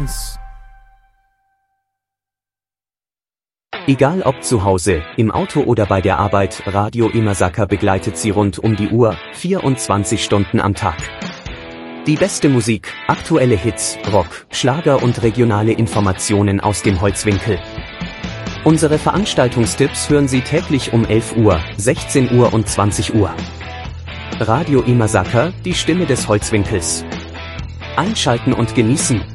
uns. Egal ob zu Hause, im Auto oder bei der Arbeit, Radio Imasaka begleitet Sie rund um die Uhr, 24 Stunden am Tag. Die beste Musik, aktuelle Hits, Rock, Schlager und regionale Informationen aus dem Holzwinkel. Unsere Veranstaltungstipps hören Sie täglich um 11 Uhr, 16 Uhr und 20 Uhr. Radio Imasaka, die Stimme des Holzwinkels. Einschalten und genießen.